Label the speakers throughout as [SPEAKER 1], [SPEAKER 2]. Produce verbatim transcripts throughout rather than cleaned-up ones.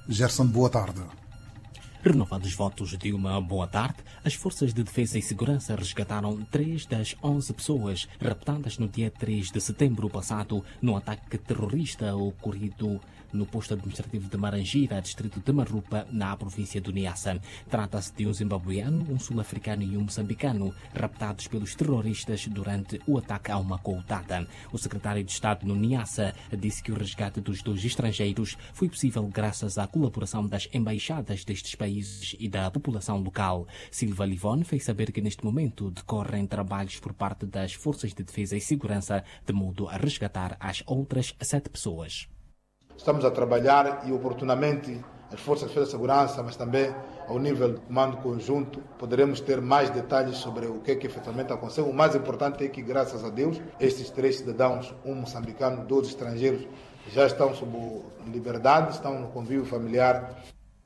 [SPEAKER 1] Gerson, boa tarde.
[SPEAKER 2] Renovados votos de uma boa tarde, as Forças de Defesa e Segurança resgataram três das onze pessoas raptadas no dia três de setembro passado no ataque terrorista ocorrido no posto administrativo de Marangira, distrito de Marupa, na província do Niassa. Trata-se de um zimbabueano, um sul-africano e um moçambicano raptados pelos terroristas durante o ataque a uma coutada. O secretário de Estado no Niassa disse que o resgate dos dois estrangeiros foi possível graças à colaboração das embaixadas destes países e da população local. Silva Livone fez saber que neste momento decorrem trabalhos por parte das Forças de Defesa e Segurança de modo a resgatar as outras sete pessoas.
[SPEAKER 3] Estamos a trabalhar e oportunamente as Forças de Defesa e Segurança, mas também ao nível do Comando Conjunto, poderemos ter mais detalhes sobre o que é que efetivamente aconteceu. O mais importante é que, graças a Deus, estes três cidadãos, um moçambicano, dois estrangeiros, já estão sob liberdade, estão no convívio familiar.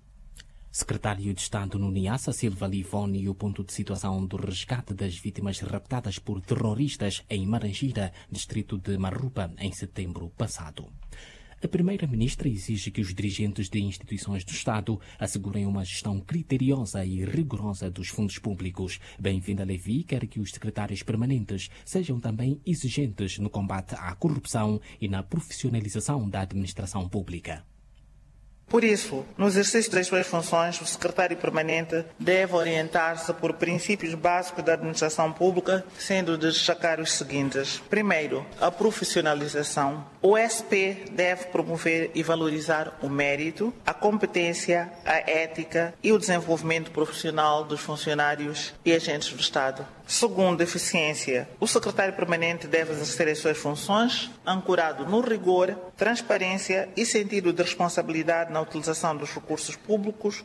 [SPEAKER 2] Secretário de Estado no Niassa, Silva Livone, e o ponto de situação do resgate das vítimas raptadas por terroristas em Marangira, distrito de Marupa, em setembro passado. A Primeira-Ministra exige que os dirigentes de instituições do Estado assegurem uma gestão criteriosa e rigorosa dos fundos públicos. Bem-vinda Levi quer que os secretários permanentes sejam também exigentes no combate à corrupção e na profissionalização da administração pública.
[SPEAKER 4] Por isso, no exercício das suas funções, o secretário permanente deve orientar-se por princípios básicos da administração pública, sendo de destacar os seguintes. Primeiro, a profissionalização. O S P deve promover e valorizar o mérito, a competência, a ética e o desenvolvimento profissional dos funcionários e agentes do Estado. Segundo, eficiência. O secretário permanente deve exercer as suas funções ancorado no rigor, transparência e sentido de responsabilidade na utilização dos recursos públicos.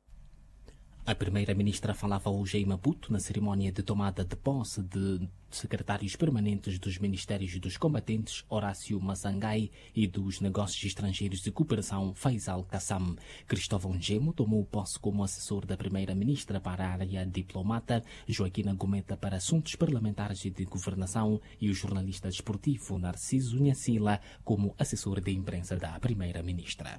[SPEAKER 2] A Primeira-Ministra falava hoje em Maputo na cerimónia de tomada de posse de secretários permanentes dos Ministérios dos Combatentes, Horácio Massangai, e dos Negócios Estrangeiros e Cooperação, Faisal Kassam. Cristóvão Gemo tomou posse como assessor da Primeira-Ministra para a área diplomata, Joaquina Gometa para assuntos parlamentares e de governação e o jornalista desportivo Narciso Nhacila como assessor de imprensa da Primeira-Ministra.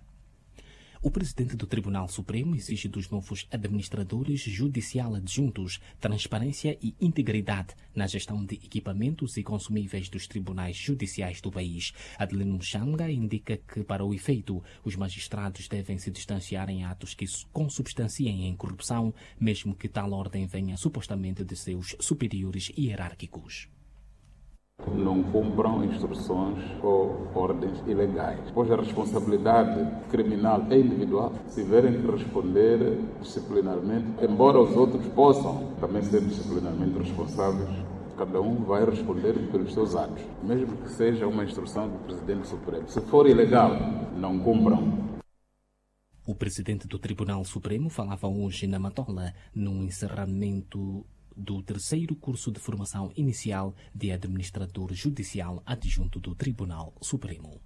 [SPEAKER 2] O presidente do Tribunal Supremo exige dos novos administradores judicial adjuntos transparência e integridade na gestão de equipamentos e consumíveis dos tribunais judiciais do país. Adelino Mchanga indica que, para o efeito, os magistrados devem se distanciar em atos que consubstanciem em corrupção, mesmo que tal ordem venha supostamente de seus superiores hierárquicos.
[SPEAKER 5] Não cumpram instruções ou ordens ilegais, pois a responsabilidade criminal é individual. Se tiverem que responder disciplinarmente, embora os outros possam também ser disciplinarmente responsáveis, cada um vai responder pelos seus atos, mesmo que seja uma instrução do Presidente Supremo. Se for ilegal, não cumpram.
[SPEAKER 2] O presidente do Tribunal Supremo falava hoje na Matola, no encerramento do terceiro curso de formação inicial de administrador judicial adjunto do Tribunal Supremo.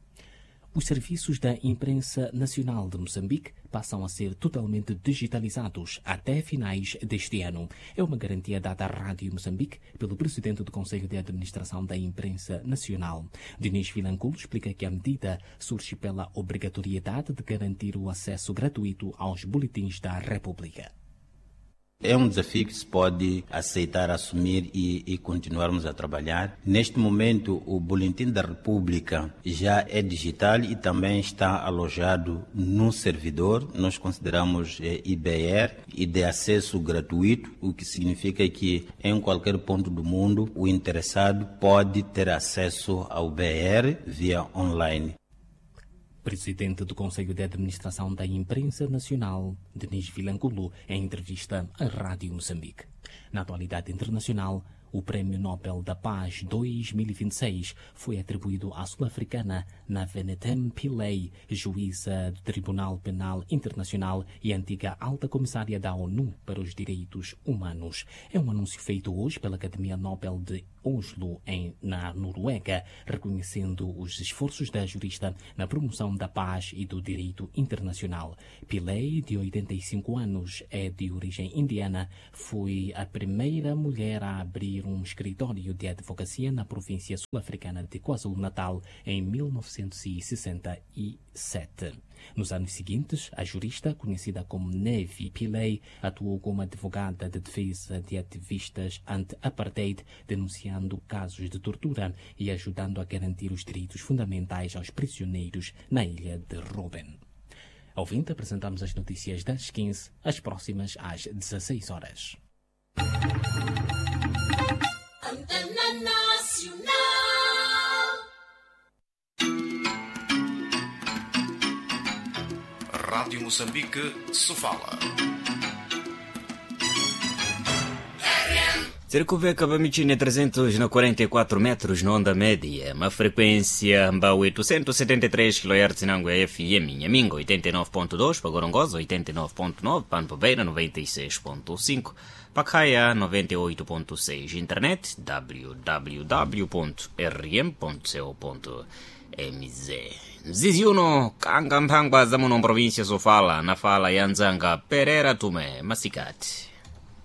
[SPEAKER 2] Os serviços da imprensa nacional de Moçambique passam a ser totalmente digitalizados até finais deste ano. É uma garantia dada à Rádio Moçambique pelo presidente do Conselho de Administração da Imprensa Nacional. Diniz Vilanculo explica que a medida surge pela obrigatoriedade de garantir o acesso gratuito aos boletins da República.
[SPEAKER 6] É um desafio que se pode aceitar, assumir e, e continuarmos a trabalhar. Neste momento, o Boletim da República já é digital e também está alojado no servidor. Nós consideramos eh, I B R e de acesso gratuito, o que significa que em qualquer ponto do mundo o interessado pode ter acesso ao B R via online.
[SPEAKER 2] Presidente do Conselho de Administração da Imprensa Nacional, Diniz Vilanculo, em entrevista à Rádio Moçambique. Na atualidade internacional, o Prémio Nobel da Paz dois mil e vinte e seis foi atribuído à sul-africana Navenetem Pillay, juíza do Tribunal Penal Internacional e antiga alta comissária da ONU para os Direitos Humanos. É um anúncio feito hoje pela Academia Nobel de Oslo, em, na Noruega, reconhecendo os esforços da jurista na promoção da paz e do direito internacional. Pillay, de oitenta e cinco anos, é de origem indiana, foi a primeira mulher a abrir um escritório de advocacia na província sul-africana de KwaZulu-Natal em mil novecentos e sessenta e sete. Nos anos seguintes, a jurista, conhecida como Nevi Pillay, atuou como advogada de defesa de ativistas anti-apartheid, denunciando casos de tortura e ajudando a garantir os direitos fundamentais aos prisioneiros na ilha de Robben. Ao fim, apresentamos as notícias das quinze, as próximas às dezesseis horas.
[SPEAKER 1] Antena Nacional.
[SPEAKER 7] Rádio Moçambique, Sofala.
[SPEAKER 8] Circuvec Bamichine trezentos quarenta e quatro metros na onda média, uma frequência mba oitocentos e setenta e três kHz na Angue F M, Nhamingo oitenta e nove ponto dois, Pagorongosa oitenta e nove ponto nove, Panpobeira noventa e seis ponto cinco, Pacaya noventa e oito ponto seis, internet w w w ponto r m ponto co ponto m z. Ziziuno, Kanganthangwa zamuno província Sofala, na fala Yanzanga Pereira Tume, Masicate.